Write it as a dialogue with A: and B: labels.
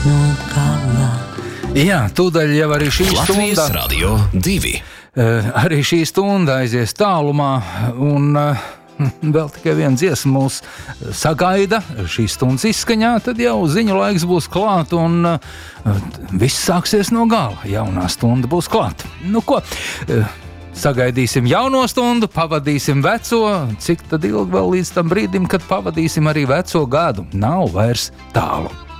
A: Jā, tūdaļ jau arī šī
B: Latvijas
A: stunda.
B: Radio 2.
A: Arī šī stunda aizies tālumā, un vēl tikai viena dziesma mūs sagaida šīs stundas izskaņā, tad jau ziņu laiks būs klāt, un viss sāksies no gala. Jaunā stunda būs klāt. Nu ko, sagaidīsim jauno stundu, pavadīsim veco, cik tad ilgi vēl līdz tam brīdim, kad pavadīsim arī veco gadu. Nav vairs tālu.